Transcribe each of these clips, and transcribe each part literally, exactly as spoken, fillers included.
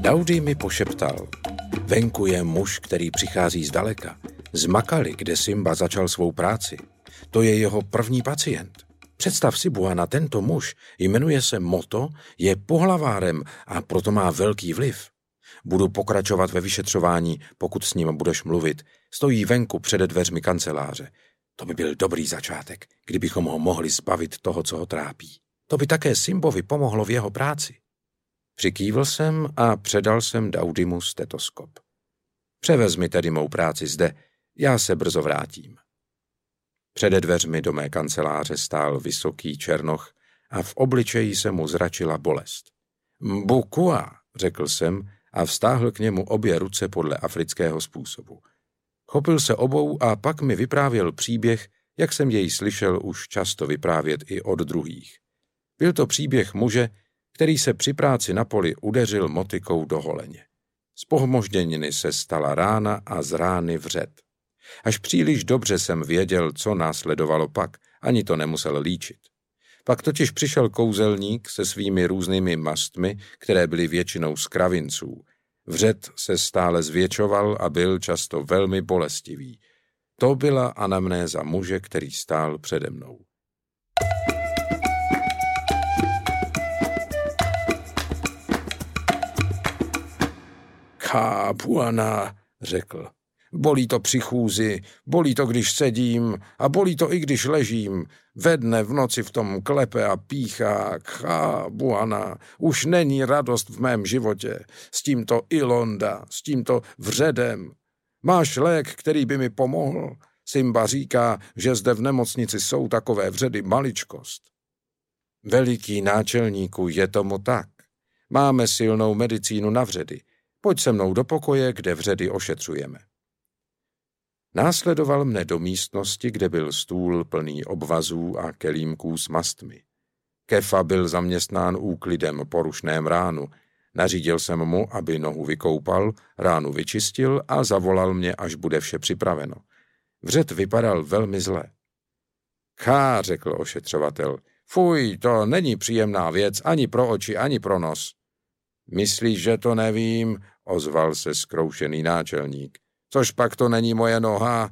Daudy mi pošeptal. Venku je muž, který přichází zdaleka. Z Makali, kde Simba začal svou práci. To je jeho první pacient. Představ si, Buana, tento muž jmenuje se Moto, je pohlavárem a proto má velký vliv. Budu pokračovat ve vyšetřování, pokud s ním budeš mluvit. Stojí venku přede dveřmi kanceláře. To by byl dobrý začátek, kdybychom ho mohli zbavit toho, co ho trápí. To by také Simbovi pomohlo v jeho práci. Přikývl jsem a předal jsem Daudymu stetoskop. Převez mi tedy mou práci zde, já se brzo vrátím. Přede dveřmi do mé kanceláře stál vysoký černoch a v obličeji se mu zračila bolest. Mbukua, řekl jsem a vztáhl k němu obě ruce podle afrického způsobu. Chopil se obou a pak mi vyprávěl příběh, jak jsem jej slyšel už často vyprávět i od druhých. Byl to příběh muže, který se při práci na poli udeřil motykou do holeně. Z pohmožděniny se stala rána a z rány vřet. Až příliš dobře jsem věděl, co následovalo pak, ani to nemusel líčit. Pak totiž přišel kouzelník se svými různými mastmi, které byly většinou z kravinců. Vřet se stále zvětšoval a byl často velmi bolestivý. To byla anamnéza muže, který stál přede mnou. Kápuana, řekl. Bolí to při chůzi, bolí to, když sedím a bolí to i když ležím. Ve dne, v noci v tom klepe a píchá. Kápuana, už není radost v mém životě. S tímto Ilonda, s tímto vředem. Máš lék, který by mi pomohl? Simba říká, že zde v nemocnici jsou takové vředy maličkost. Veliký náčelníku, je tomu tak. Máme silnou medicínu na vředy. Pojď se mnou do pokoje, kde vředy ošetřujeme. Následoval mne do místnosti, kde byl stůl plný obvazů a kelímků s mastmi. Kefa byl zaměstnán úklidem po rušném ránu. Nařídil jsem mu, aby nohu vykoupal, ránu vyčistil a zavolal mě, až bude vše připraveno. Vřet vypadal velmi zle. Chá, řekl ošetřovatel, fuj, to není příjemná věc ani pro oči, ani pro nos. Myslíš, že to nevím? Ozval se zkroušený náčelník. Což pak to není moje noha?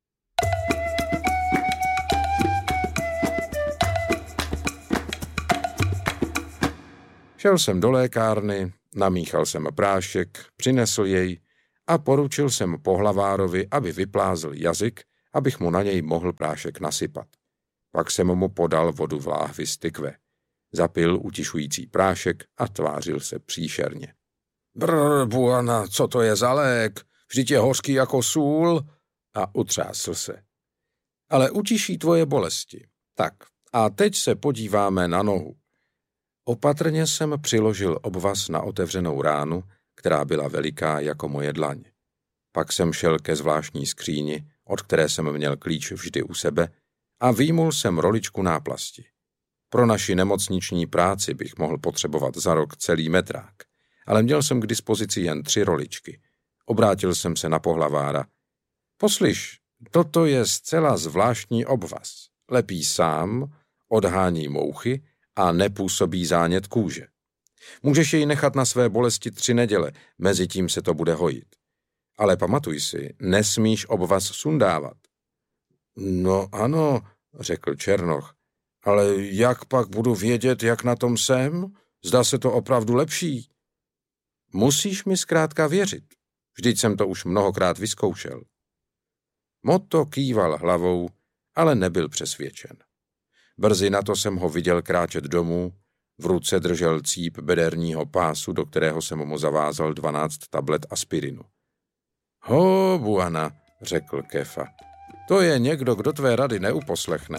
Šel jsem do lékárny, namíchal jsem prášek, přinesl jej a poručil jsem pohlavárovi, aby vyplázl jazyk, abych mu na něj mohl prášek nasypat. Pak jsem mu podal vodu v láhvi z tykve. Zapil utišující prášek a tvářil se příšerně. Brr, Buana, co to je za lék? Vždyť je hořký jako sůl. A utřásl se. Ale utiší tvoje bolesti. Tak, a teď se podíváme na nohu. Opatrně jsem přiložil obvaz na otevřenou ránu, která byla veliká jako moje dlaň. Pak jsem šel ke zvláštní skříni, od které jsem měl klíč vždy u sebe, a vyjmul jsem roličku náplasti. Pro naši nemocniční práci bych mohl potřebovat za rok celý metrák, ale měl jsem k dispozici jen tři roličky. Obrátil jsem se na pohlavára. Poslyš, toto je zcela zvláštní obvaz. Lepí sám, odhání mouchy a nepůsobí zánět kůže. Můžeš jej nechat na své bolesti tři neděle, mezitím se to bude hojit. Ale pamatuj si, nesmíš obvaz sundávat. No ano, řekl Černoch, ale jak pak budu vědět, jak na tom jsem? Zdá se to opravdu lepší. Musíš mi zkrátka věřit. Vždyť jsem to už mnohokrát vyzkoušel. Moto kýval hlavou, ale nebyl přesvědčen. Brzy na to jsem ho viděl kráčet domů, v ruce držel cíp bederního pásu, do kterého jsem mu zavázal dvanáct tablet aspirinu. Ho, Buana, řekl Kefa, to je někdo, kdo tvé rady neuposlechne.